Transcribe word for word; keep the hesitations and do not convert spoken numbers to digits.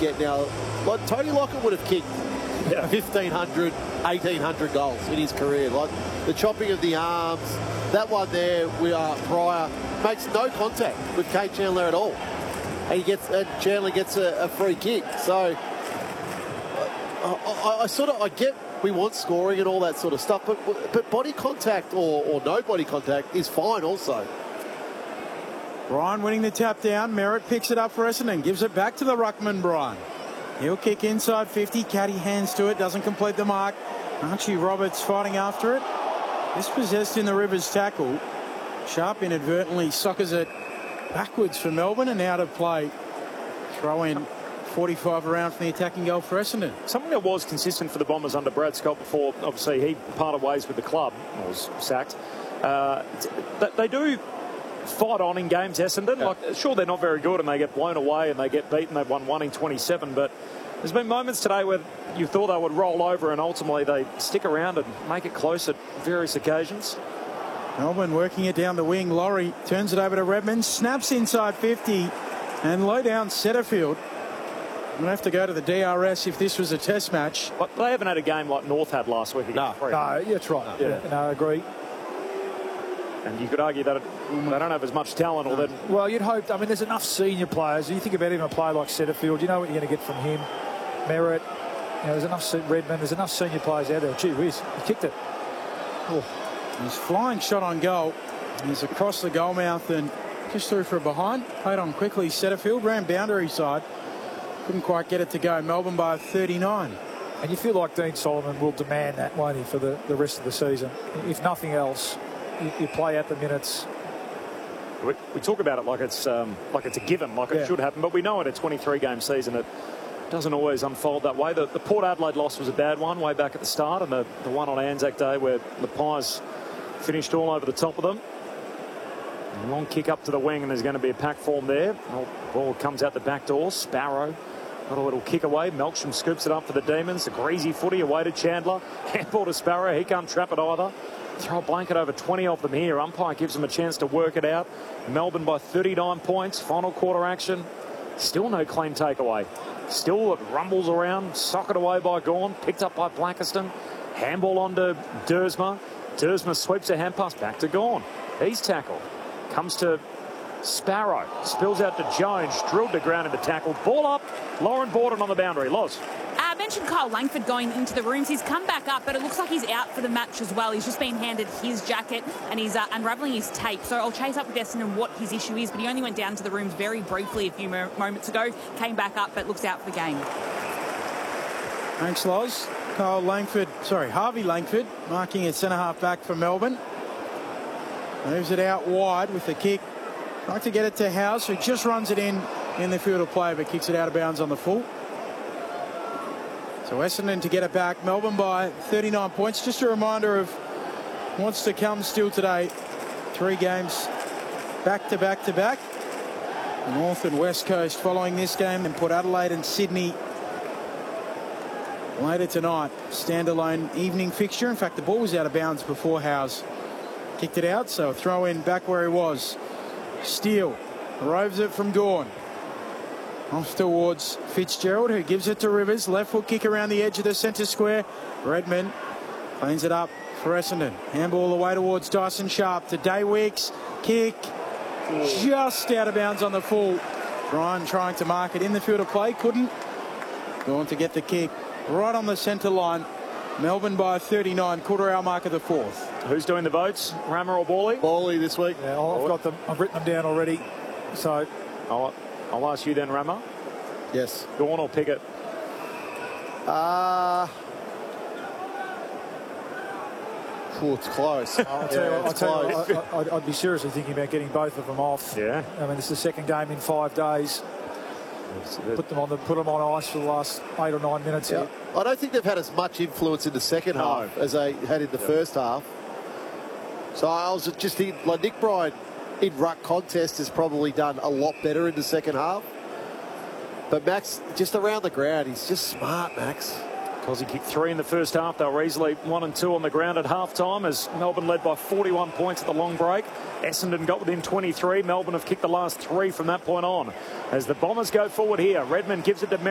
get now. Like Tony Lockett would have kicked yeah. fifteen hundred, eighteen hundred goals in his career. Like the chopping of the arms, that one there, we are Pryor makes no contact with Kate Chandler at all, and he gets and Chandler gets a, a free kick. So I, I, I sort of I get we want scoring and all that sort of stuff, but but body contact or, or no body contact is fine also. Brian winning the tap down. Merritt picks it up for Essendon, gives it back to the ruckman, Brian. He'll kick inside fifty. Caddy hands to it, doesn't complete the mark. Archie Roberts fighting after it. Dispossessed in the Rivers tackle. Sharp inadvertently soccers it backwards for Melbourne and out of play. Throw in forty-five around from the attacking goal for Essendon. Something that was consistent for the Bombers under Brad Scott before, obviously, he parted ways with the club, or was sacked. Uh, they do fight on in games, Essendon. Yeah. Like, sure, they're not very good and they get blown away and they get beaten. They've won one in twenty-seven, but there's been moments today where you thought they would roll over and ultimately they stick around and make it close at various occasions. Melbourne working it down the wing. Laurie turns it over to Redmond, snaps inside fifty, and low down Setterfield. I'm going to have to go to the D R S if this was a test match. But they haven't had a game like North had last week. No, no, yeah, that's right. No, yeah. no, I agree. And you could argue that it, they don't have as much talent. Or that well, you'd hope. I mean, there's enough senior players. You think about even a player like Setterfield, you know what you're going to get from him. Merritt, you know, there's enough Redmond, there's enough senior players out there. Gee whiz, he kicked it. Oh. He's flying shot on goal. He's across the goal mouth and just through for a behind. Played on quickly. Setterfield ran boundary side. Couldn't quite get it to go. Melbourne by thirty-nine. And you feel like Dean Solomon will demand that, won't he, for the, the rest of the season? If nothing else, you, you play out the minutes. We, we talk about it like it's um, like it's a given, like it yeah. should happen, but we know in a twenty-three game season it doesn't always unfold that way. The, the Port Adelaide loss was a bad one way back at the start, and the, the one on Anzac Day where the Pies finished all over the top of them. A long kick up to the wing, and there's going to be a pack form there. Oh, ball comes out the back door. Sparrow got a little kick away. Melksham scoops it up for the Demons. A greasy footy away to Chandler. Handball to Sparrow. He can't trap it either. Throw a blanket over twenty of them here. Umpire gives them a chance to work it out. Melbourne by thirty-nine points. Final quarter action. Still no clean takeaway. Still it rumbles around. Socked away by Gawn. Picked up by Blackiston. Handball onto Dersma. Dersma sweeps a hand pass back to Gawn. He's tackled. Comes to Sparrow. Spills out to Jones. Drilled to ground into tackle. Ball up. Lauren Borden on the boundary. Loz. I mentioned Kyle Langford going into the rooms. He's come back up, but it looks like he's out for the match as well. He's just been handed his jacket and he's uh, unravelling his tape. So I'll chase up with Essendon what his issue is, but he only went down to the rooms very briefly a few mo moments ago. Came back up, but looks out for the game. Thanks, Loz. Kyle Langford, sorry, Harvey Langford, marking at centre-half back for Melbourne. Moves it out wide with the kick. Like to get it to House, who just runs it in in the field of play, but kicks it out of bounds on the full. So Essendon to get it back. Melbourne by thirty-nine points. Just a reminder of what's to come still today. Three games back to back to back. North and West Coast following this game, and Port Adelaide and Sydney later tonight. Standalone evening fixture. In fact, the ball was out of bounds before Howes kicked it out, so throw in back where he was. Steele roves it from Gawn. Off towards Fitzgerald, who gives it to Rivers. Left foot kick around the edge of the centre square. Redmond cleans it up for Essendon. Handball away towards Dyson Sharp to Daywicks. Kick just out of bounds on the full. Ryan trying to mark it in the field of play. Couldn't. Going to get the kick right on the centre line. Melbourne by thirty-nine, quarter hour mark of the fourth. Who's doing the votes? Rammer or Bawley? Bawley this week. Yeah, I've got them. I've written them down already. So I'll, I'll ask you then, Rammer. Yes. Gawn or Pickett? Uh, oh, it's close. I'll tell yeah, you, I'll it's tell close. you I, I'd, I'd be seriously thinking about getting both of them off. Yeah. I mean, it's the second game in five days. Put them on the put them on ice for the last eight or nine minutes. Yeah. Here. I don't think they've had as much influence in the second no. half as they had in the yeah. first half. So I was just thinking, like Nick Bryan in ruck contest has probably done a lot better in the second half. But Max, just around the ground, he's just smart, Max. Because he kicked three in the first half. They were easily one and two on the ground at half-time as Melbourne led by forty-one points at the long break. Essendon got within twenty-three. Melbourne have kicked the last three from that point on. As the Bombers go forward here, Redmond gives it to Merritt.